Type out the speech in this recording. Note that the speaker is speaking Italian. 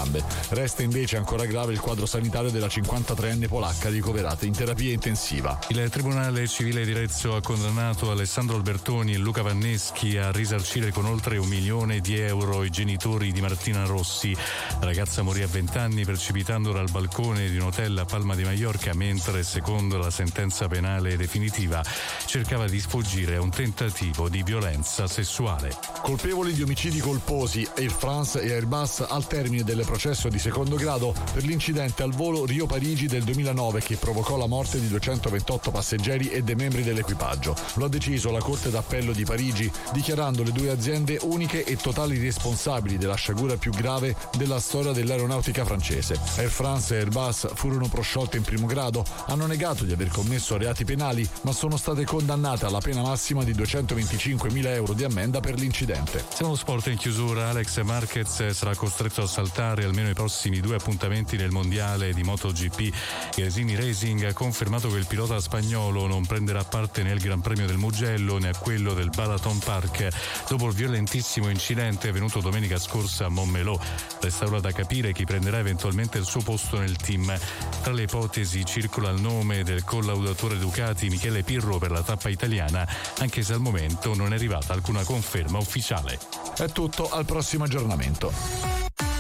gambe. Resta invece ancora grave il quadro sanitario della 53enne polacca ricoverata in terapia intensiva. Il Tribunale Civile di Arezzo ha condannato Alessandro Albertoni e Luca Vanneschi a risarcire con oltre €1 milione i genitori di Martina Rossi. La ragazza morì a 20 anni precipitando dal balcone di un hotel a Palma di Mallorca mentre, secondo la sentenza penale definitiva, cercava di sfuggire a un tentativo di violenza sessuale. Colpevoli di omicidi colposi, Air France e Airbus al termine del processo di secondo grado per l'incidente al volo Rio-Parigi del 2009 che provocò la morte di 228 passeggeri e dei membri dell'equipaggio. Lo ha deciso la Corte d'Appello di Parigi, dichiarando le due aziende uniche e totali responsabili della sciagura più grave della storia dell'aeronautica francese. Air France e Airbus furono prosciolte in primo grado, hanno negato di aver commesso reati penali, ma sono state condannate alla pena massima di €225.000 di ammenda per l'incidente. Siamo sport in chiusura. Alex Marquez sarà costretto a saltare almeno i prossimi 2 appuntamenti del mondiale di MotoGP. Gresini Racing ha confermato che il pilota spagnolo non prenderà parte né al Gran Premio del Mugello né a quello del Balaton Park dopo il violentissimo incidente avvenuto domenica scorsa a Montmeló. Resta ora da capire chi prenderà eventualmente il suo posto nel team. Tra le ipotesi circola il nome del collaudatore Ducati Michele Pirro per la tappa italiana, anche se al momento non è arrivata alcuna conferma ufficiale. È tutto, al prossimo aggiornamento.